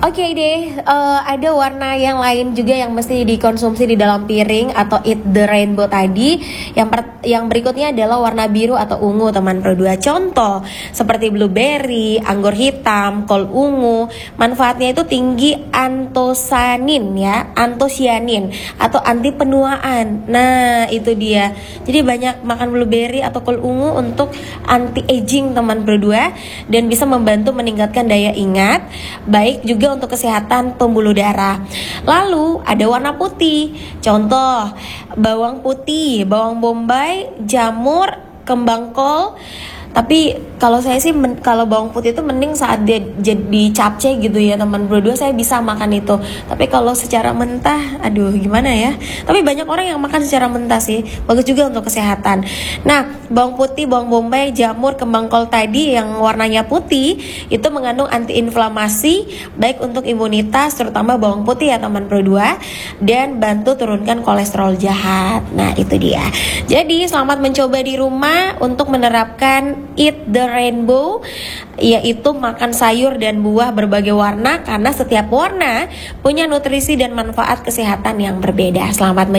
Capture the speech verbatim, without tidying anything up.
Oke deh, eh, ada warna yang lain juga yang mesti dikonsumsi di dalam piring atau eat the rainbow tadi. Yang per- yang berikutnya adalah warna biru atau ungu, teman Pro dua. Contoh seperti blueberry, anggur hitam, kol ungu. Manfaatnya itu tinggi antosianin ya, antosianin atau anti penuaan. Nah, itu dia. Jadi banyak makan blueberry atau kol ungu untuk anti aging, teman Pro dua, dan bisa membantu meningkatkan daya ingat, baik juga untuk kesehatan pembuluh darah. Lalu ada warna putih. Contoh bawang putih, bawang bombay, jamur, kembang kol. Tapi kalau saya sih men, kalau bawang putih itu mending saat dia jadi capcay gitu ya, teman Bro dua, saya bisa makan itu. Tapi kalau secara mentah, aduh gimana ya. Tapi banyak orang yang makan secara mentah sih, bagus juga untuk kesehatan. Nah, bawang putih, bawang bombay, jamur, kembang kol tadi yang warnanya putih itu mengandung antiinflamasi, baik untuk imunitas, terutama bawang putih ya teman Pro dua, dan bantu turunkan kolesterol jahat. Nah, itu dia. Jadi selamat mencoba di rumah untuk menerapkan eat the rainbow, yaitu makan sayur dan buah berbagai warna, karena setiap warna punya nutrisi dan manfaat kesehatan yang berbeda. Selamat mencoba.